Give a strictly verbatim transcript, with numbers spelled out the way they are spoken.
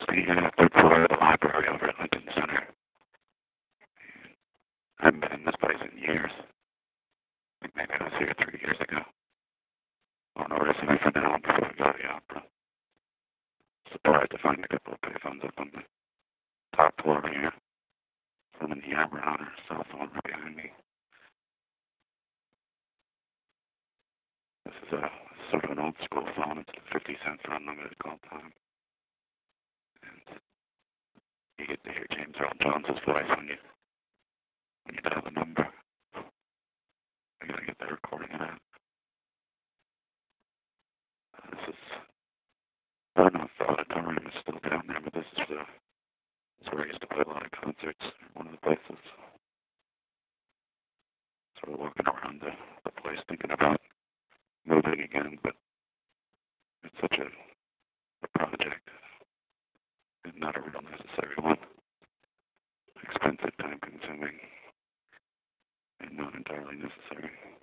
Speaking of the third floor of the library over at Lincoln Center, I haven't been in this place in years. I think maybe I was here three years ago. I don't know where to sign for now before we go to the opera. Surprised to find a couple of payphones up on the top floor here. Some in the Aberron or cell phone right behind me. This is a sort of an old school phone. It's fifty cents for unlimited call time. And you get to hear James Earl Jones' voice when you when you dial the number. I gotta get that recording of that. Uh, this is, I don't know if the auditorium is still down there, but this is the, this is where I used to play a lot of concerts. One of the places. Sort of walking around the, the place thinking about moving again, but it's such a, a project and not a real necessary one. Expensive, time consuming, and not entirely necessary.